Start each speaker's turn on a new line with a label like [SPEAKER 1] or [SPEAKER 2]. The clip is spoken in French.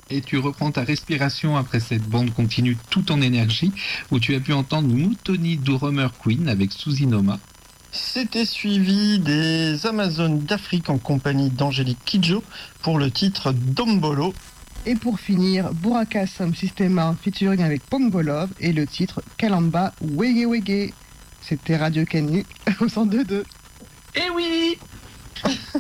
[SPEAKER 1] Et tu reprends ta respiration après cette bande continue tout en énergie, où tu as pu entendre Mutoni Drummer Queen avec Suzy Noma.
[SPEAKER 2] C'était suivi des Amazones d'Afrique en compagnie d'Angélique Kidjo pour le titre Dombolo.
[SPEAKER 3] Et pour finir, Buraka Sound Systema featuring avec Pongolov et le titre Kalamba Wege Wege. C'était Radio Canu au 102.2.
[SPEAKER 1] Eh oui.